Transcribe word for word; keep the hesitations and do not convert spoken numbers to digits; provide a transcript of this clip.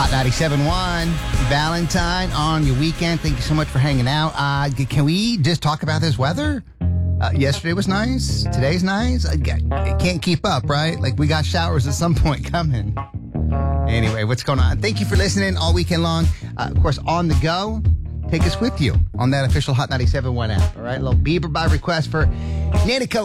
Hot ninety-seven point one, Valentine on your weekend. Thank you so much for hanging out. Uh, can we just talk about this weather? Uh, yesterday was nice. Today's nice. I can't keep up, right? Like, we got showers at some point coming. Anyway, what's going on? Thank you for listening all weekend long. Uh, of course, on the go, take us with you on that official Hot ninety-seven point one app. All right, a little Bieber by request for Nanico.